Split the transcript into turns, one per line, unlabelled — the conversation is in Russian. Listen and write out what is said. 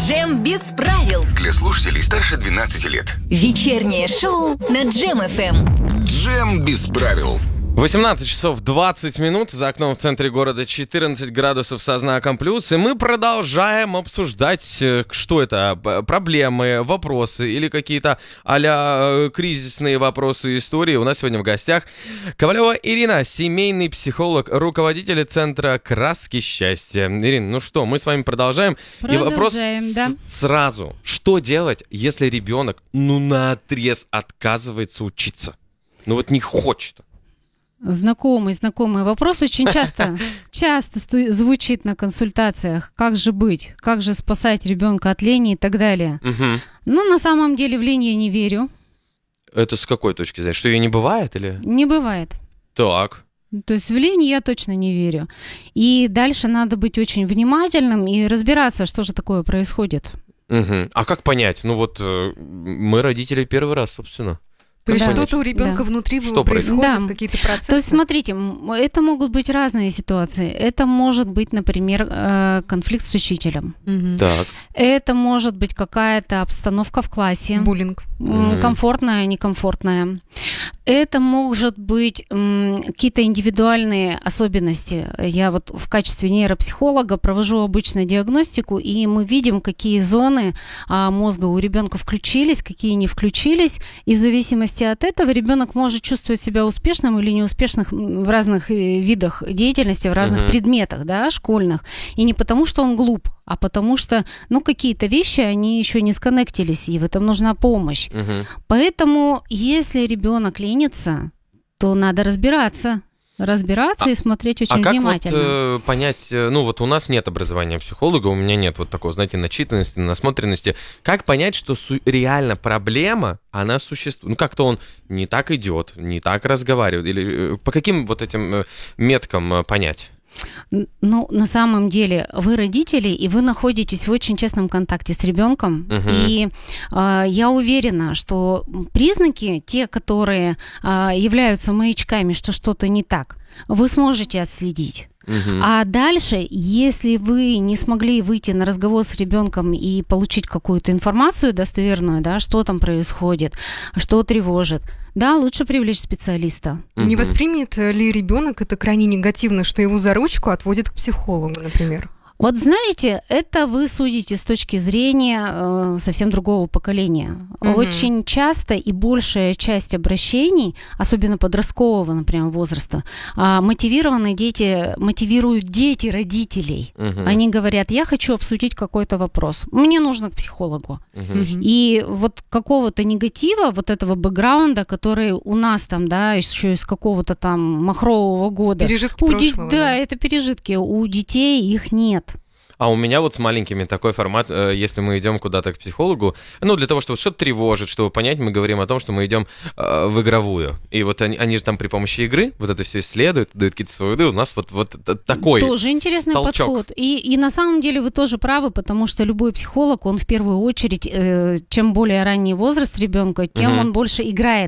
Джем без правил.
Для слушателей старше 12 лет.
Вечернее шоу на Джем ФМ.
Джем без правил.
18 часов 20 минут, за окном в центре города 14 градусов со знаком плюс, и мы продолжаем обсуждать, что это, проблемы, вопросы или какие-то а-ля кризисные вопросы и истории. У нас сегодня в гостях Ковалева Ирина, семейный психолог, руководитель центра «Краски счастья». Ирина, ну что, мы с вами продолжаем. И вопрос
да.
сразу, что делать, если ребенок, наотрез отказывается учиться? Не хочет.
Знакомый вопрос очень часто звучит на консультациях. Как же быть? Как же спасать ребенка от лени и так далее?
Угу.
Но на самом деле в лень я не верю.
Это с какой точки зрения? Что ее не бывает или?
Не бывает.
Так.
То есть в лень я точно не верю. И дальше надо быть очень внимательным и разбираться, что же такое происходит.
Угу. А как понять? Мы родители первый раз, собственно.
То есть
Да.
что-то у ребенка внутри происходит,
Да.
какие-то процессы?
То есть, смотрите, это могут быть разные ситуации. Это может быть, например, конфликт с учителем.
Так.
Это может быть какая-то обстановка в классе.
Буллинг.
Комфортная, некомфортная. Это может быть какие-то индивидуальные особенности. Я вот в качестве нейропсихолога провожу обычно диагностику, и мы видим, какие зоны мозга у ребенка включились, какие не включились, и в зависимости от этого ребенок может чувствовать себя успешным или неуспешным в разных видах деятельности, в разных предметах, да, школьных. И не потому, что он глуп, а потому что, какие-то вещи, они еще не сконнектились, и в этом нужна помощь. Поэтому, если ребенок ленится, то надо разбираться и смотреть очень внимательно.
А как понять, у нас нет образования психолога, у меня нет такого, начитанности, насмотренности. Как понять, что реально проблема, она существует? Как-то он не так идет, не так разговаривает, или по каким этим меткам понять?
На самом деле вы родители, и вы находитесь в очень честном контакте с ребенком. И я уверена, что признаки, те, которые являются маячками, что что-то не так, вы сможете отследить. А дальше, если вы не смогли выйти на разговор с ребенком и получить какую-то информацию достоверную, да, что там происходит, что тревожит, да, лучше привлечь специалиста.
Не воспримет ли ребенок это крайне негативно, что его за ручку отводят к психологу, например?
Вот знаете, это вы судите с точки зрения совсем другого поколения. Очень часто и большая часть обращений, особенно подросткового, например, возраста, мотивируют дети родителей. Они говорят: я хочу обсудить какой-то вопрос, мне нужно к психологу. И какого-то негатива, этого бэкграунда, который у нас там, да, еще из какого-то там махрового года.
Пережитки прошлого.
Да, это пережитки. У детей их нет.
А у меня с маленькими такой формат, если мы идем куда-то к психологу, для того, чтобы что-то тревожит, чтобы понять, мы говорим о том, что мы идем в игровую. И они же там при помощи игры это все исследуют, дают какие-то свои выводы. У нас такой
тоже интересный
толчок.
Подход. И на самом деле вы тоже правы, потому что любой психолог, он в первую очередь, чем более ранний возраст ребенка, тем он больше играет